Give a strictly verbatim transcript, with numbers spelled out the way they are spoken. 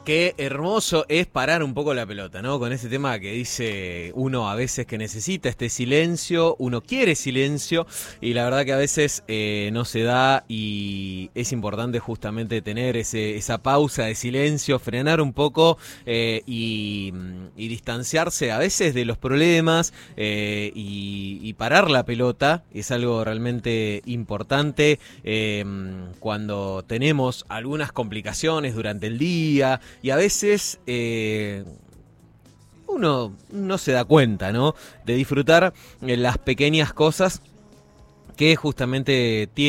Qué hermoso es parar un poco la pelota, ¿no? Con ese tema que dice uno a veces que necesita este silencio, uno quiere silencio y la verdad que a veces eh, no se da y es importante justamente tener ese, esa pausa de silencio, frenar un poco eh, y, y distanciarse a veces de los problemas eh, y, y parar la pelota. Es algo realmente importante eh, cuando tenemos algunas complicaciones durante el día. Y a veces eh, uno no se da cuenta, ¿no? De disfrutar las pequeñas cosas que justamente tiene.